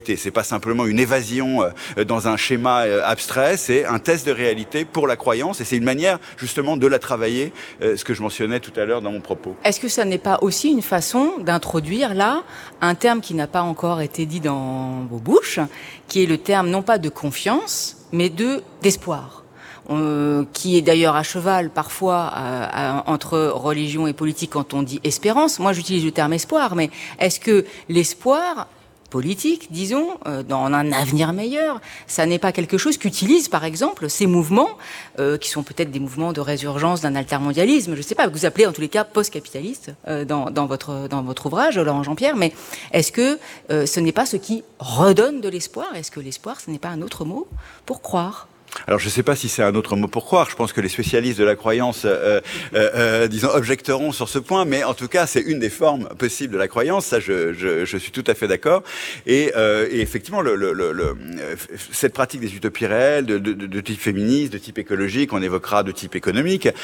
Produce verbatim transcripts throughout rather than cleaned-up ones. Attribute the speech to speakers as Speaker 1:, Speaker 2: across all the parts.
Speaker 1: C'est pas simplement une évasion dans un schéma abstrait, c'est un test de réalité pour la croyance et c'est une manière justement de la travailler, ce que je mentionnais tout à l'heure dans mon propos.
Speaker 2: Est-ce que ça n'est pas aussi une façon d'introduire là un terme qui n'a pas encore été dit dans vos bouches, qui est le terme non pas de confiance, mais de d'espoir, euh, qui est d'ailleurs à cheval parfois euh, à, entre religion et politique quand on dit espérance. Moi j'utilise le terme espoir, mais est-ce que l'espoir politique, disons, euh, dans un avenir meilleur, ça n'est pas quelque chose qu'utilisent, par exemple, ces mouvements, euh, qui sont peut-être des mouvements de résurgence d'un altermondialisme, je ne sais pas, que vous appelez en tous les cas post-capitaliste euh, dans, dans, votre, dans votre ouvrage, Laurent Jean-Pierre, mais est-ce que euh, ce n'est pas ce qui redonne de l'espoir? Est-ce que l'espoir, ce n'est pas un autre mot pour croire?
Speaker 1: Alors je ne sais pas si c'est un autre mot pour croire, je pense que les spécialistes de la croyance, euh, euh, euh, disons, objecteront sur ce point, mais en tout cas c'est une des formes possibles de la croyance, ça je, je, je suis tout à fait d'accord, et, euh, et effectivement le, le, le, le, cette pratique des utopies réelles, de, de, de type féministe, de type écologique, on évoquera de type économique, euh,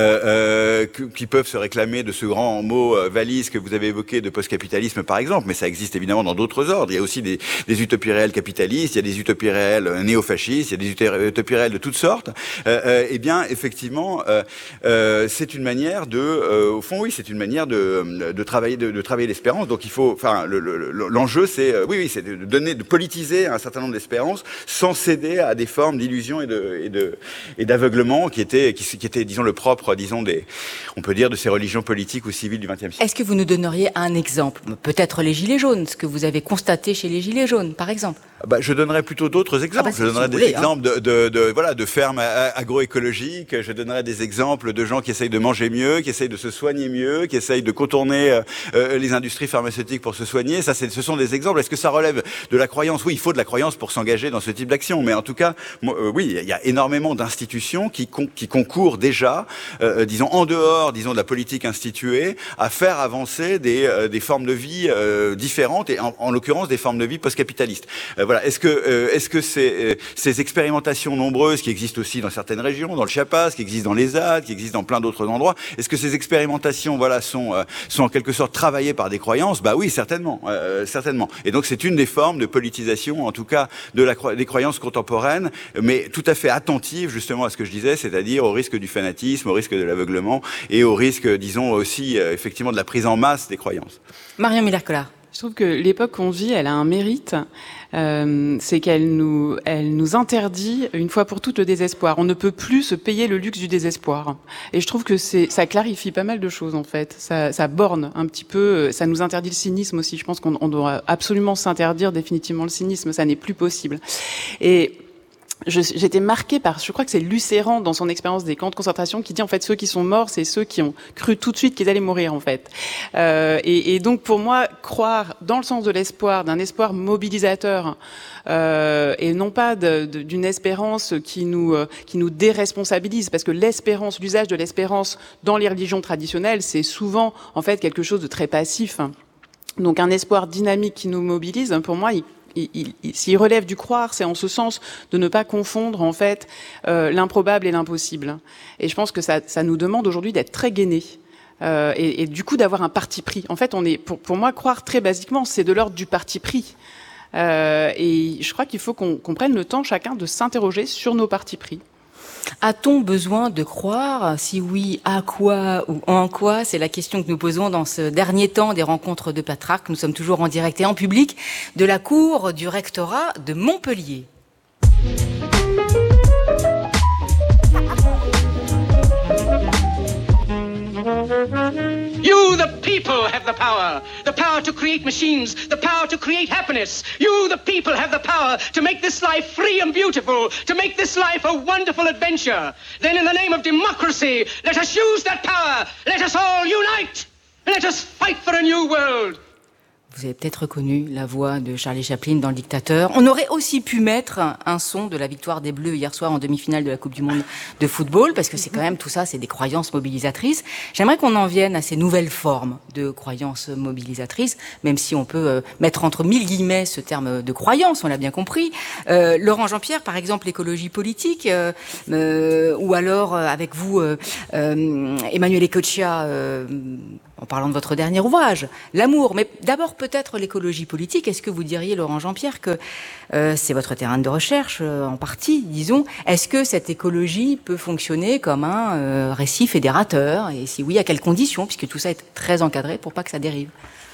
Speaker 1: euh, qui peuvent se réclamer de ce grand mot euh, valise que vous avez évoqué de post-capitalisme par exemple, mais ça existe évidemment dans d'autres ordres, il y a aussi des, des utopies réelles capitalistes, il y a des utopies réelles néo-fascistes, il y a des utopies utopies réelles de toutes sortes, euh, euh, eh bien, effectivement, euh, euh, c'est une manière de, euh, au fond, oui, c'est une manière de, de travailler, de, de travailler l'espérance. Donc, il faut, enfin, le, le, l'enjeu, c'est, euh, oui, oui, c'est de donner, de politiser un certain nombre d'espérances, sans céder à des formes d'illusion et de, et de, et d'aveuglement qui étaient, qui, qui étaient, disons, le propre, disons, des, on peut dire, de ces religions politiques ou civiles du vingtième siècle.
Speaker 2: Est-ce que vous nous donneriez un exemple, peut-être les gilets jaunes, ce que vous avez constaté chez les gilets jaunes, par exemple?
Speaker 1: Bah, je donnerais plutôt d'autres exemples. Ah bah, je donnerais si des voulez, exemples hein. de, de, de, voilà, de fermes agroécologiques. Je donnerais des exemples de gens qui essayent de manger mieux, qui essayent de se soigner mieux, qui essayent de contourner euh, les industries pharmaceutiques pour se soigner. Ça, c'est, ce sont des exemples. Est-ce que ça relève de la croyance? Oui, il faut de la croyance pour s'engager dans ce type d'action. Mais en tout cas, moi, euh, oui, il y a énormément d'institutions qui, con, qui concourent déjà, euh, disons, en dehors, disons, de la politique instituée, à faire avancer des, euh, des formes de vie euh, différentes et en, en l'occurrence des formes de vie post-capitalistes. Euh, voilà. Est-ce que, euh, est-ce que ces, euh, ces expérimentations nombreuses qui existent aussi dans certaines régions, dans le Chiapas, qui existent dans les Z A D, qui existent dans plein d'autres endroits, est-ce que ces expérimentations, voilà, sont, euh, sont en quelque sorte travaillées par des croyances? Bah oui, certainement, euh, certainement. Et donc c'est une des formes de politisation, en tout cas, de la, des croyances contemporaines, mais tout à fait attentive justement à ce que je disais, c'est-à-dire au risque du fanatisme, au risque de l'aveuglement et au risque, disons aussi, euh, effectivement, de la prise en masse des croyances.
Speaker 2: Marion Miller-Collard.
Speaker 3: Je trouve que l'époque qu'on vit, elle a un mérite, euh, c'est qu'elle nous, elle nous interdit une fois pour toutes le désespoir. On ne peut plus se payer le luxe du désespoir. Et je trouve que c'est, ça clarifie pas mal de choses en fait. Ça, ça borne un petit peu, ça nous interdit le cynisme aussi. Je pense qu'on on doit absolument s'interdire définitivement le cynisme. Ça n'est plus possible. Et Je, j'étais marquée par, je crois que c'est Lucéran dans son expérience des camps de concentration qui dit en fait ceux qui sont morts, c'est ceux qui ont cru tout de suite qu'ils allaient mourir en fait. Euh, et, et donc pour moi, croire dans le sens de l'espoir, d'un espoir mobilisateur, euh, et non pas de, de, d'une espérance qui nous euh, qui nous déresponsabilise, parce que l'espérance, l'usage de l'espérance dans les religions traditionnelles, c'est souvent en fait quelque chose de très passif. Donc un espoir dynamique qui nous mobilise, pour moi, il Il, il, il, s'il relève du croire, c'est en ce sens de ne pas confondre en fait euh, l'improbable et l'impossible. Et je pense que ça, ça nous demande aujourd'hui d'être très gainés euh, et, et du coup d'avoir un parti pris. En fait, on est, pour, pour moi, croire très basiquement, c'est de l'ordre du parti pris. Euh, et je crois qu'il faut qu'on, qu'on prenne le temps chacun de s'interroger sur nos partis pris.
Speaker 2: A-t-on besoin de croire? Si oui, à quoi ou en quoi? C'est la question que nous posons dans ce dernier temps des rencontres de Pétrarque. Nous sommes toujours en direct et en public de la cour du rectorat de Montpellier.
Speaker 4: You, the people, have the power. The power to create machines. The power to create happiness. You, the people, have the power to make this life free and beautiful. To make this life a wonderful adventure. Then in the name of democracy, let us use that power. Let us all unite. And let us fight for a new world.
Speaker 2: Vous avez peut-être reconnu la voix de Charlie Chaplin dans Le Dictateur. On aurait aussi pu mettre un son de la victoire des Bleus hier soir en demi-finale de la Coupe du Monde de football, parce que c'est quand même tout ça, c'est des croyances mobilisatrices. J'aimerais qu'on en vienne à ces nouvelles formes de croyances mobilisatrices, même si on peut euh, mettre entre mille guillemets ce terme de croyance, on l'a bien compris. Euh, Laurent Jean-Pierre, par exemple, l'écologie politique, euh, euh, ou alors euh, avec vous, euh, euh, Emmanuel Ecochia, euh, en parlant de votre dernier ouvrage, l'amour. Mais d'abord, peut-être l'écologie politique. Est-ce que vous diriez, Laurent Jean-Pierre, que euh, c'est votre terrain de recherche, euh, en partie, disons. Est-ce que cette écologie peut fonctionner comme un euh, récit fédérateur? Et si oui, à quelles conditions? Puisque tout ça est très encadré pour pas que ça dérive.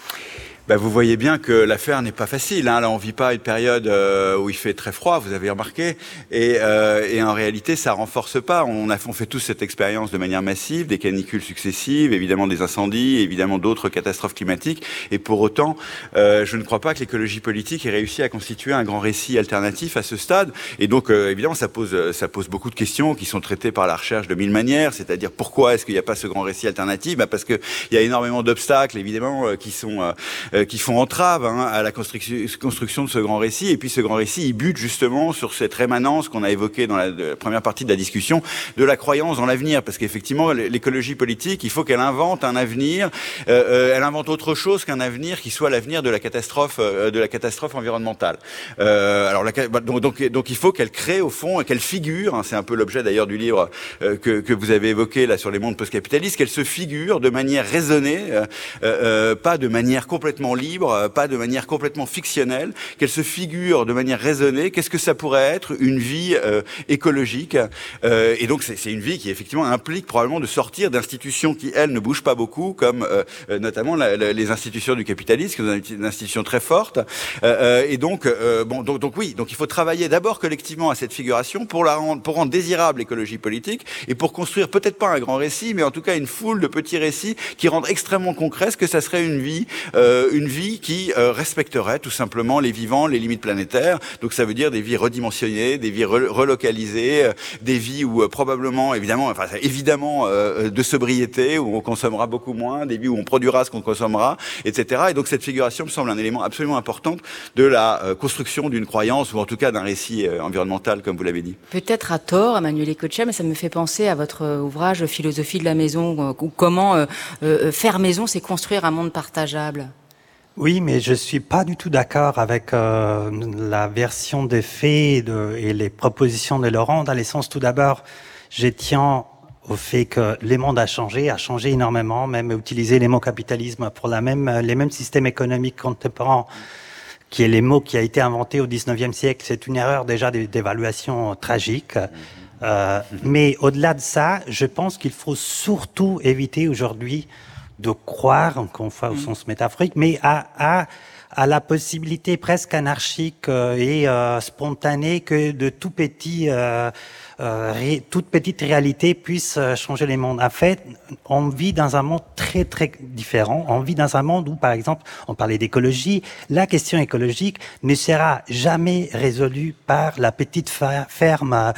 Speaker 1: Bah, vous voyez bien que l'affaire n'est pas facile. Hein. Là, on vit pas une période euh, où il fait très froid, vous avez remarqué. Et, euh, et en réalité, ça renforce pas. On, a, on fait tous cette expérience de manière massive, des canicules successives, évidemment des incendies, évidemment d'autres catastrophes climatiques. Et pour autant, euh, je ne crois pas que l'écologie politique ait réussi à constituer un grand récit alternatif à ce stade. Et donc, euh, évidemment, ça pose, ça pose beaucoup de questions qui sont traitées par la recherche de mille manières. C'est-à-dire, pourquoi est-ce qu'il n'y a pas ce grand récit alternatif? Bah, parce qu'il y a énormément d'obstacles, évidemment, euh, qui sont... Euh, qui font entrave hein, à la construction, construction de ce grand récit. Et puis ce grand récit, il bute justement sur cette rémanence qu'on a évoquée dans la, la première partie de la discussion, de la croyance dans l'avenir. Parce qu'effectivement, l'écologie politique, il faut qu'elle invente un avenir, euh, elle invente autre chose qu'un avenir qui soit l'avenir de la catastrophe, euh, de la catastrophe environnementale. Euh, alors, la, donc, donc, donc il faut qu'elle crée au fond, qu'elle figure, hein, c'est un peu l'objet d'ailleurs du livre euh, que, que vous avez évoqué là sur les mondes post-capitalistes, qu'elle se figure de manière raisonnée, euh, euh, pas de manière complètement libre, pas de manière complètement fictionnelle, qu'elle se figure de manière raisonnée. Qu'est-ce que ça pourrait être une vie euh, écologique euh, Et donc c'est une vie qui effectivement implique probablement de sortir d'institutions qui elles ne bougent pas beaucoup, comme euh, notamment la, la, les institutions du capitalisme, qui sont des institutions très fortes. Euh, et donc euh, bon donc, donc oui, donc il faut travailler d'abord collectivement à cette figuration pour la rendre pour rendre désirable l'écologie politique et pour construire peut-être pas un grand récit, mais en tout cas une foule de petits récits qui rendent extrêmement concret ce que ça serait une vie euh, une vie qui euh, respecterait tout simplement les vivants, les limites planétaires. Donc ça veut dire des vies redimensionnées, des vies re relocalisées, euh, des vies où euh, probablement, évidemment, enfin évidemment euh, de sobriété, où on consommera beaucoup moins, des vies où on produira ce qu'on consommera, et cetera. Et donc cette figuration me semble un élément absolument important de la euh, construction d'une croyance, ou en tout cas d'un récit euh, environnemental, comme vous l'avez dit.
Speaker 2: Peut-être à tort, Emmanuel Ecotcha, mais ça me fait penser à votre ouvrage Philosophie de la maison, ou comment euh, euh, faire maison, c'est construire un monde partageable.
Speaker 5: Oui, mais je suis pas du tout d'accord avec euh, la version des faits et, de, et les propositions de Laurent, dans les sens, tout d'abord, je tiens au fait que le monde a changé, a changé énormément, même utiliser les mots capitalisme pour la même, les mêmes systèmes économiques contemporains, qui est les mots qui a été inventé au dix-neuvième siècle, c'est une erreur déjà d'évaluation tragique. Euh, mais au-delà de ça, je pense qu'il faut surtout éviter aujourd'hui de croire, encore une fois au sens métaphorique, mais à, à, à la possibilité presque anarchique euh, et euh, spontanée que de tout petit, euh, euh, ré, toute petite réalité puisse euh, changer les mondes. En fait, on vit dans un monde très très différent. On vit dans un monde où, par exemple, on parlait d'écologie. La question écologique ne sera jamais résolue par la petite ferme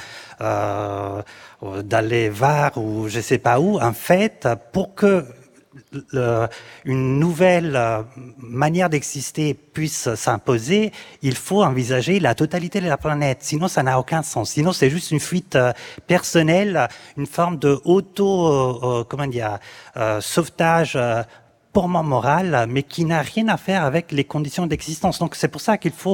Speaker 5: euh, dans les Var ou je sais pas où. En fait, pour que Le, une nouvelle euh, manière d'exister puisse s'imposer, il faut envisager la totalité de la planète. Sinon, ça n'a aucun sens. Sinon, c'est juste une fuite euh, personnelle, une forme de auto, euh, comment dire, euh, sauvetage euh, purement moral, mais qui n'a rien à faire avec les conditions d'existence. Donc, c'est pour ça qu'il faut,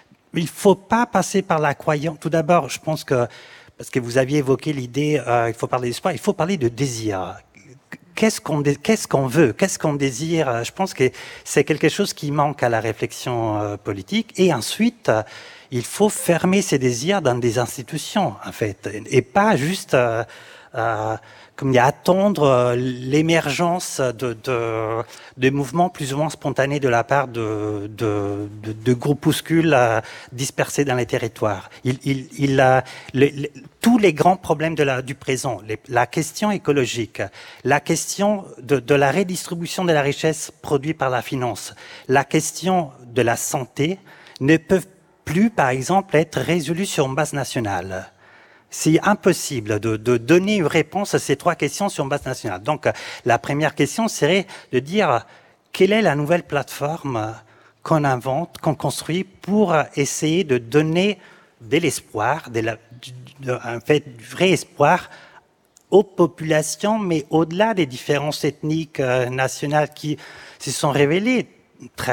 Speaker 5: il faut pas passer par la croyance. Tout d'abord, je pense que, parce que vous aviez évoqué l'idée, euh, il faut parler d'espoir, il faut parler de désir. Qu'est-ce qu'on qu'est-ce qu'on veut, qu'est-ce qu'on désire? Je pense que c'est quelque chose qui manque à la réflexion euh, politique. Et ensuite, euh, il faut fermer ces désirs dans des institutions, en fait, et pas juste euh, euh, comme y attendre euh, l'émergence de, de de mouvements plus ou moins spontanés de la part de de, de, de groupuscules euh, dispersés dans les territoires. Il il il a les, les, tous les grands problèmes de la, du présent, les, la question écologique, la question de, de la redistribution de la richesse produite par la finance, la question de la santé ne peuvent plus, par exemple, être résolus sur une base nationale. C'est impossible de, de donner une réponse à ces trois questions sur une base nationale. Donc, la première question serait de dire quelle est la nouvelle plateforme qu'on invente, qu'on construit pour essayer de donner de l'espoir, de la, de, en fait, du vrai espoir aux populations, mais au-delà des différences ethniques euh, nationales qui se sont révélées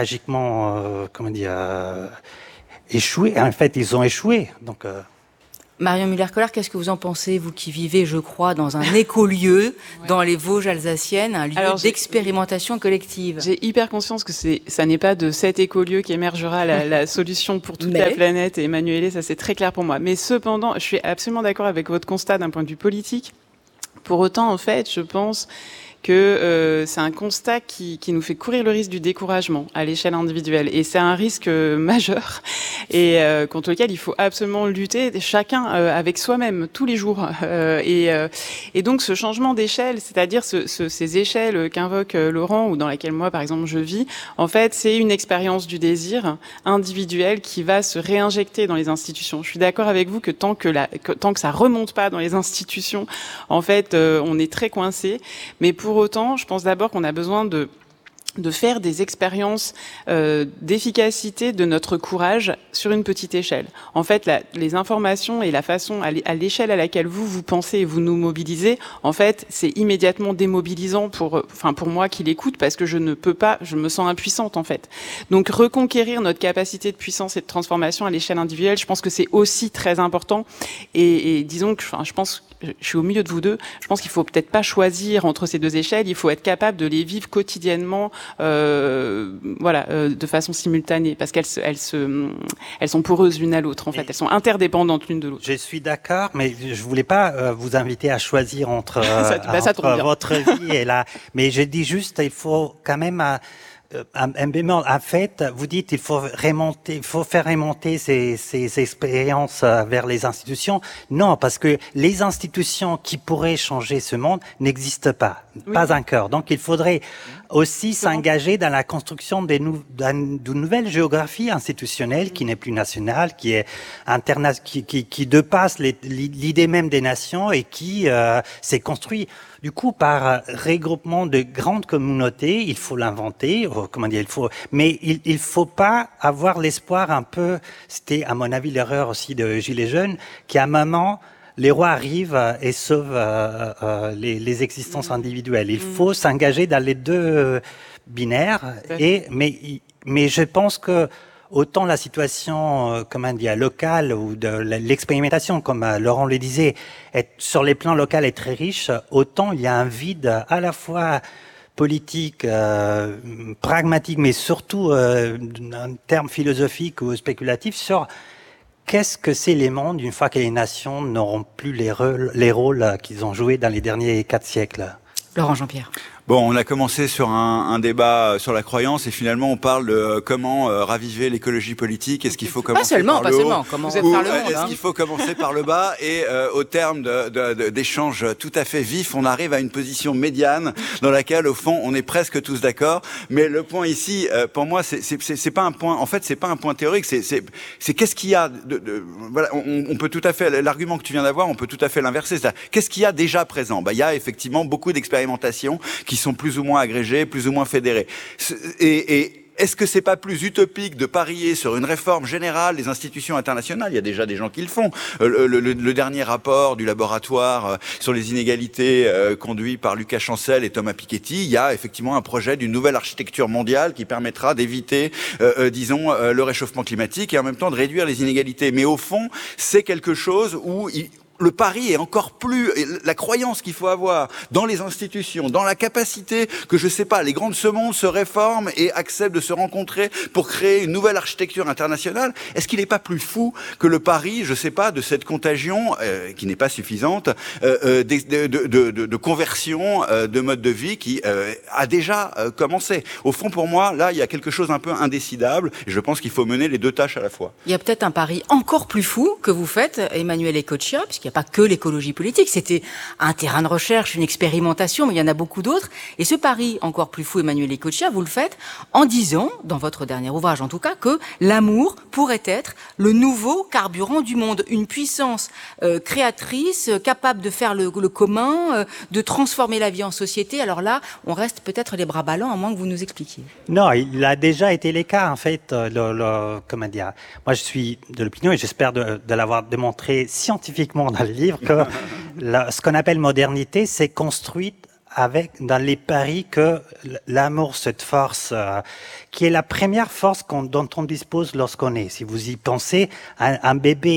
Speaker 5: tragiquement, euh, comment dire, euh, échouées. En fait, ils ont échoué. Donc, euh...
Speaker 2: Marion Müller-Collard, qu'est-ce que vous en pensez, vous qui vivez, je crois, dans un écolieu, ouais. dans les Vosges alsaciennes, un lieu Alors, d'expérimentation collective?
Speaker 3: J'ai hyper conscience que c'est, ça n'est pas de cet écolieu qu'émergera la, la solution pour toute Mais... la planète, et Emmanuelle, ça c'est très clair pour moi. Mais cependant, je suis absolument d'accord avec votre constat d'un point de vue politique. Pour autant, en fait, je pense que euh, c'est un constat qui, qui nous fait courir le risque du découragement à l'échelle individuelle. Et c'est un risque euh, majeur et euh, contre lequel il faut absolument lutter, chacun euh, avec soi-même, tous les jours. Euh, et, euh, et donc ce changement d'échelle, c'est-à-dire ce, ce, ces échelles qu'invoque euh, Laurent, ou dans lesquelles moi, par exemple, je vis, en fait, c'est une expérience du désir individuel qui va se réinjecter dans les institutions. Je suis d'accord avec vous que tant que, la, que, tant que ça remonte pas dans les institutions, en fait, euh, on est très coincé. Mais pour Pour autant, je pense d'abord qu'on a besoin de de faire des expériences euh, d'efficacité de notre courage sur une petite échelle. En fait, la, les informations et la façon, à l'échelle à laquelle vous, vous pensez et vous nous mobilisez, en fait, c'est immédiatement démobilisant pour, enfin, pour moi qui l'écoute, parce que je ne peux pas, je me sens impuissante, en fait. Donc, reconquérir notre capacité de puissance et de transformation à l'échelle individuelle, je pense que c'est aussi très important. Et, et disons que, enfin, je pense, je suis au milieu de vous deux, je pense qu'il faut peut-être pas choisir entre ces deux échelles, il faut être capable de les vivre quotidiennement, Euh, voilà, euh, de façon simultanée, parce qu'elles se, elles se, elles sont poreuses l'une à l'autre. En fait, elles sont interdépendantes l'une de l'autre.
Speaker 5: Je suis d'accord, mais je voulais pas euh, vous inviter à choisir entre, euh, ça, bah, entre votre vie et la. Mais je dis juste, il faut quand même. Euh, Un, un bémol, en fait, vous dites il faut remonter, il faut faire remonter ces, ces expériences vers les institutions. Non, parce que les institutions qui pourraient changer ce monde n'existent pas, oui. pas encore. Donc, il faudrait aussi s'engager dans la construction d'une nouvelle géographie institutionnelle qui n'est plus nationale, qui est interna qui, qui, qui dépasse l'idée même des nations et qui euh, s'est construit. Du coup, par regroupement de grandes communautés, il faut l'inventer, comment dire, il faut, mais il, il faut pas avoir l'espoir un peu, c'était à mon avis l'erreur aussi de Gilets jaunes, qu'à un moment, les rois arrivent et sauvent euh, euh, les, les existences individuelles. Il faut s'engager dans les deux binaires, et, mais, mais je pense que autant la situation, euh, comment dire, locale ou de l'expérimentation, comme euh, Laurent le disait, est, sur les plans locaux est très riche, autant il y a un vide à la fois politique, euh, pragmatique, mais surtout euh, en termes philosophiques ou spéculatifs sur qu'est-ce que c'est les mondes une fois que les nations n'auront plus les rôles, les rôles qu'ils ont joués dans les derniers quatre siècles.
Speaker 2: Laurent Jean-Pierre.
Speaker 1: Bon, on a commencé sur un, un débat sur la croyance et finalement on parle de comment euh, raviver l'écologie politique. Est-ce qu'il faut commencer
Speaker 2: pas seulement,
Speaker 1: par
Speaker 2: pas
Speaker 1: le haut
Speaker 2: seulement, comment vous êtes par le monde,
Speaker 1: Est-ce hein. qu'il faut commencer par le bas? Et euh, au terme de, de, de, d'échanges tout à fait vifs, on arrive à une position médiane dans laquelle, au fond, on est presque tous d'accord. Mais le point ici, euh, pour moi, c'est, c'est, c'est, c'est pas un point. En fait, c'est pas un point théorique. C'est, c'est, c'est qu'est-ce qu'il y a de, de voilà, on, on peut tout à fait l'argument que tu viens d'avoir, on peut tout à fait l'inverser. C'est qu'est-ce qu'il y a déjà présent? Bah, il y a effectivement beaucoup d'expérimentations qui sont plus ou moins agrégés, plus ou moins fédérés. Et, et est-ce que c'est pas plus utopique de parier sur une réforme générale des institutions internationales? Il y a déjà des gens qui le font. Le, le, le dernier rapport du laboratoire sur les inégalités euh, conduit par Lucas Chancel et Thomas Piketty, il y a effectivement un projet d'une nouvelle architecture mondiale qui permettra d'éviter, euh, euh, disons, euh, le réchauffement climatique et en même temps de réduire les inégalités. Mais au fond, c'est quelque chose où il le pari est encore plus, la croyance qu'il faut avoir dans les institutions, dans la capacité que, je sais pas, les grands de ce monde se réforment et acceptent de se rencontrer pour créer une nouvelle architecture internationale. Est-ce qu'il n'est pas plus fou que le pari, je sais pas, de cette contagion, euh, qui n'est pas suffisante, euh, euh, de, de, de, de, de conversion euh, de mode de vie qui euh, a déjà euh, commencé. Au fond, pour moi, là, il y a quelque chose un peu indécidable et je pense qu'il faut mener les deux tâches à la fois.
Speaker 2: Il y a peut-être un pari encore plus fou que vous faites, Emmanuelle Ecochia, puisqu'il n'y a pas que l'écologie politique, c'était un terrain de recherche, une expérimentation, mais il y en a beaucoup d'autres. Et ce pari encore plus fou, Emmanuelle Ecochia, vous le faites en disant, dans votre dernier ouvrage en tout cas, que l'amour pourrait être le nouveau carburant du monde, une puissance euh, créatrice, euh, capable de faire le, le commun, euh, de transformer la vie en société. Alors là, on reste peut-être les bras ballants, à moins que vous nous expliquiez.
Speaker 5: Non, il a déjà été le cas, en fait. Le, le, comment dire, moi, je suis de l'opinion, et j'espère de, de l'avoir démontré scientifiquement dans le livre, que la, ce qu'on appelle modernité, c'est construite avec, dans les paris que l'amour, cette force, euh, qui est la première force qu'on, dont on dispose lorsqu'on est. Si vous y pensez, un, un bébé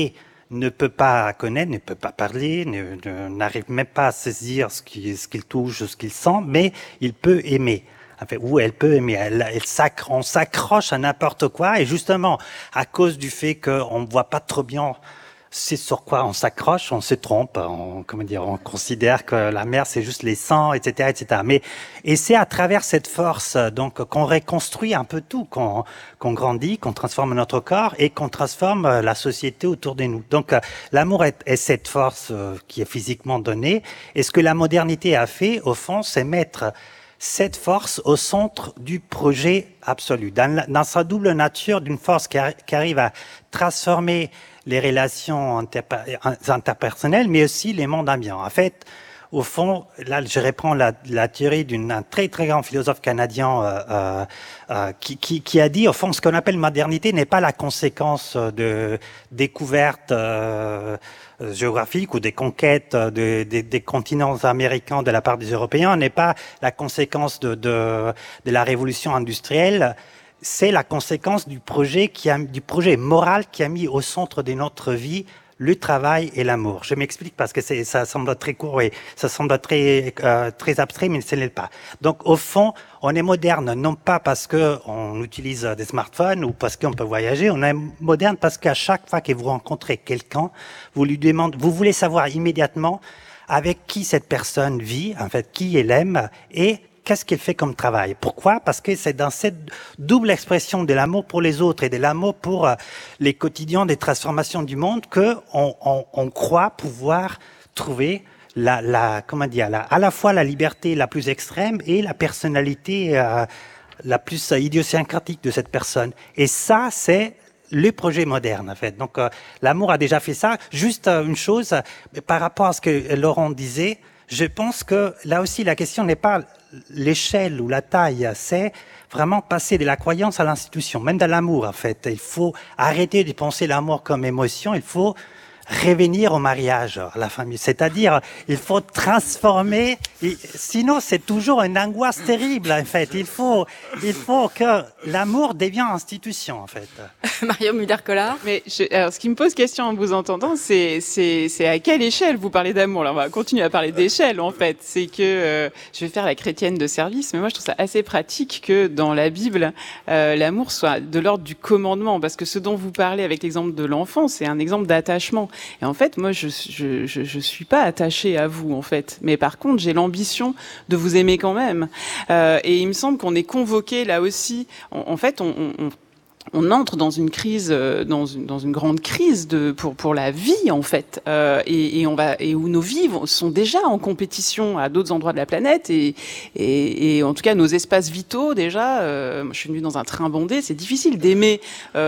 Speaker 5: ne peut pas connaître, ne peut pas parler, ne, ne, n'arrive même pas à saisir ce qu'il, ce qu'il touche, ce qu'il sent, mais il peut aimer. Enfin, ou elle peut aimer. Elle, elle s'accroche, on s'accroche à n'importe quoi, et justement, à cause du fait qu'on ne voit pas trop bien c'est sur quoi on s'accroche, on se trompe, on, comment dire, on considère que la mer c'est juste les sangs, et cetera, et cetera. Mais et c'est à travers cette force donc qu'on reconstruit un peu tout, qu'on, qu'on grandit, qu'on transforme notre corps et qu'on transforme la société autour de nous. Donc l'amour est, est cette force qui est physiquement donnée. Et ce que la modernité a fait, au fond, c'est mettre cette force au centre du projet absolu, dans, dans sa double nature d'une force qui, a, qui arrive à transformer les relations interpersonnelles, mais aussi les mondes ambiants. En fait, au fond, là, je reprends la, la théorie d'un très très grand philosophe canadien euh, euh, qui, qui, qui a dit, au fond, ce qu'on appelle modernité n'est pas la conséquence de découvertes euh, géographiques ou des conquêtes de, de, des continents américains de la part des Européens, n'est pas la conséquence de, de, de la révolution industrielle. C'est la conséquence du projet qui a, du projet moral qui a mis au centre de notre vie le travail et l'amour. Je m'explique parce que c'est, ça semble très court et ça semble très, euh, très abstrait, mais ce n'est pas. Donc, au fond, on est moderne, non pas parce que on utilise des smartphones ou parce qu'on peut voyager. On est moderne parce qu'à chaque fois que vous rencontrez quelqu'un, vous lui demandez, vous voulez savoir immédiatement avec qui cette personne vit, en fait, qui elle aime et qu'est-ce qu'elle fait comme travail? Pourquoi? Parce que c'est dans cette double expression de l'amour pour les autres et de l'amour pour les quotidiens des transformations du monde que on, on, on croit pouvoir trouver la, la, comment dire, la, à la fois la liberté la plus extrême et la personnalité euh, la plus idiosyncratique de cette personne. Et ça, c'est le projet moderne, en fait. Donc, euh, l'amour a déjà fait ça. Juste euh, une chose, par rapport à ce que Laurent disait, je pense que là aussi, la question n'est pas l'échelle ou la taille, c'est vraiment passer de la croyance à l'institution, même dans l'amour, en fait. Il faut arrêter de penser l'amour comme émotion, il faut revenir au mariage, à la famille. C'est-à-dire, il faut transformer, et sinon c'est toujours une angoisse terrible, en fait. Il faut, il faut que l'amour devienne institution, en fait.
Speaker 2: Marion Muller-Collard.
Speaker 3: Mais je, alors, ce qui me pose question en vous entendant, c'est, c'est, c'est à quelle échelle vous parlez d'amour? Là, on va continuer à parler d'échelle, en fait. C'est que, euh, je vais faire la chrétienne de service, mais moi, je trouve ça assez pratique que dans la Bible, euh, l'amour soit de l'ordre du commandement, parce que ce dont vous parlez avec l'exemple de l'enfant, c'est un exemple d'attachement. Et en fait, moi, je, je, je, je suis pas attachée à vous, en fait. Mais par contre, j'ai l'ambition de vous aimer quand même. Euh, et il me semble qu'on est convoqué là aussi. En, en fait, on, on on entre dans une crise, dans une, dans une grande crise de, pour, pour la vie, en fait, euh, et, et, on va, et où nos vies sont déjà en compétition à d'autres endroits de la planète, et, et, et en tout cas, nos espaces vitaux, déjà, euh, moi, je suis venue dans un train bondé, c'est difficile d'aimer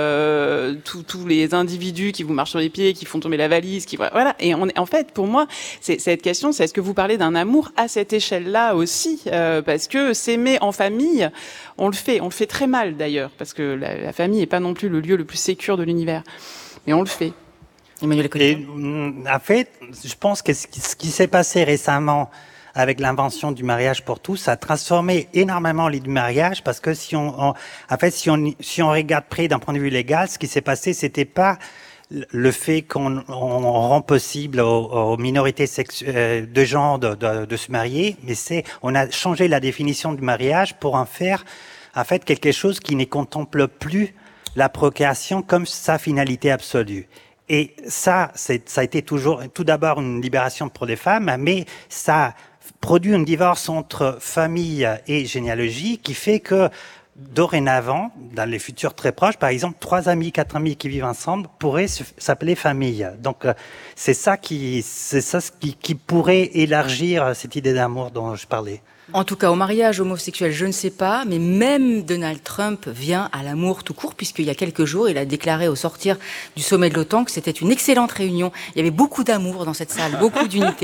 Speaker 3: euh, tous les individus qui vous marchent sur les pieds, qui font tomber la valise, qui, voilà. Et on, en fait, pour moi, c'est, cette question, c'est est-ce que vous parlez d'un amour à cette échelle-là aussi, euh, parce que s'aimer en famille, on le fait, on le fait très mal d'ailleurs, parce que la, la famille n'est pas non plus le lieu le plus sécure de l'univers, mais on le fait.
Speaker 2: Emmanuel
Speaker 5: Et, en fait, je pense que ce qui, ce qui s'est passé récemment avec l'invention du mariage pour tous, ça a transformé énormément l'idée du mariage, parce que si on, on en fait, si on, si on regarde près d'un point de vue légal, ce qui s'est passé, c'était pas le fait qu'on on rend possible aux, aux minorités sexuelles de genre de, de, de se marier, mais c'est, on a changé la définition du mariage pour en faire, en fait, quelque chose qui ne contemple plus la procréation comme sa finalité absolue. Et ça, c'est, ça a été toujours, tout d'abord une libération pour les femmes, mais ça produit un divorce entre famille et généalogie qui fait que dorénavant, dans les futurs très proches, par exemple, trois amis, quatre amis qui vivent ensemble pourraient s'appeler famille. Donc, c'est ça qui, c'est ça qui, qui pourrait élargir cette idée d'amour dont je parlais.
Speaker 2: En tout cas, au mariage homosexuel, je ne sais pas, mais même Donald Trump vient à l'amour tout court, puisqu'il y a quelques jours, il a déclaré au sortir du sommet de l'OTAN que c'était une excellente réunion. Il y avait beaucoup d'amour dans cette salle, beaucoup d'unité.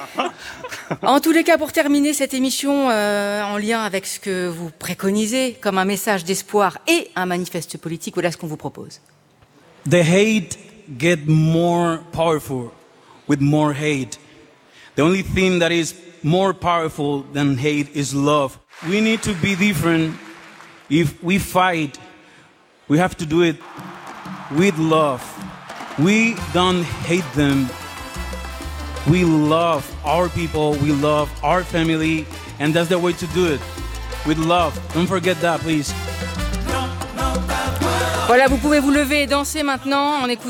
Speaker 2: En tous les cas, pour terminer cette émission euh, en lien avec ce que vous préconisez comme un message d'espoir et un manifeste politique, voilà ce qu'on vous propose.
Speaker 6: The hate get more powerful with more hate. The only thing that is more powerful than hate is love. We need to be different. If we fight, we have to do it with love. We don't hate them. We love our people, we love our family, and that's the way to do it. With love. Don't forget that, please.
Speaker 2: Voilà, vous pouvez vous lever et danser maintenant en écoutant